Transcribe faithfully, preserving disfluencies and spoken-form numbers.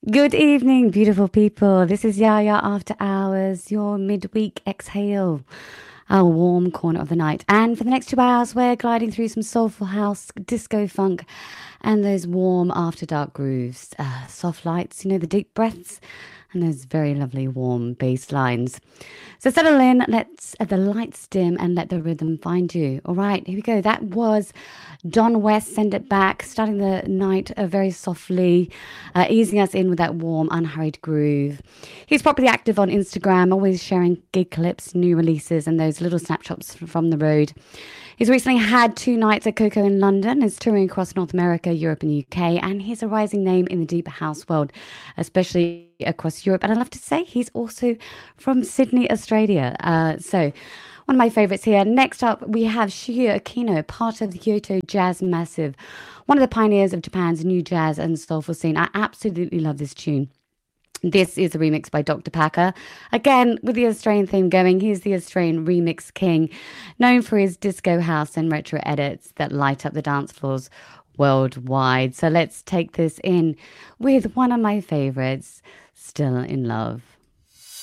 Good evening, beautiful people. This is Yaya After Hours, your midweek exhale, our warm corner of the night. And for the next two hours, we're gliding through some soulful house, disco funk, and those warm after dark grooves, uh, soft lights, you know, the deep breaths, and those very lovely warm bass lines. So settle in, let uh, the lights dim, and let the rhythm find you. All right, here we go. That was Don West, Send It Back, starting the night uh, very softly, uh, easing us in with that warm, unhurried groove. He's properly active on Instagram, always sharing gig clips, new releases, and those little snapshots from the road. He's recently had two nights at Coco in London, is touring across North America, Europe, and U K, and he's a rising name in the deep house world, especially across Europe. And I love to say he's also from Sydney, Australia. Uh, so one of my favorites here. Next up, we have Shuya Akino, part of the Kyoto Jazz Massive, one of the pioneers of Japan's new jazz and soulful scene. I absolutely love this tune. This is a remix by Doctor Packer. Again, with the Australian theme going, he's the Australian remix king, known for his disco house and retro edits that light up the dance floors worldwide. So let's take this in with one of my favorites, Still in Love.